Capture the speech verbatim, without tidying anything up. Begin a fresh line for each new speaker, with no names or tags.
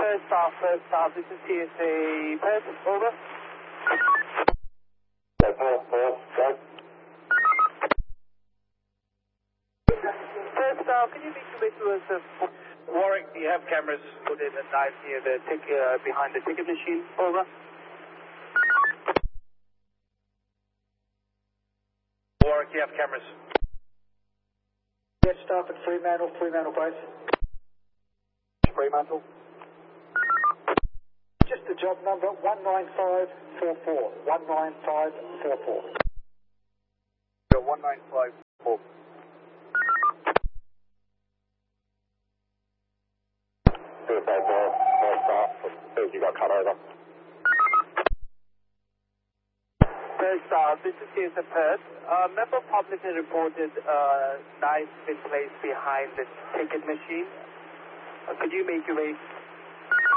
First off, first off, this is T S A Perth, over.
Yeah, Perth, Perth, go.
First off, can you make your way towards the... Warwick, do you have cameras put in at night near the tick, uh, behind the ticket machine, over. Warwick, do you have cameras?
Get staff at Fremantle, Fremantle base.
Fremantle.
Just the job number one nine five four four. one nine five four four.
one nine five four. Good day, Perth. First start. First you got cut over.
First off, this is T S A Perth. A member publicly reported uh, knives in place behind the ticket machine. Uh, could you make your way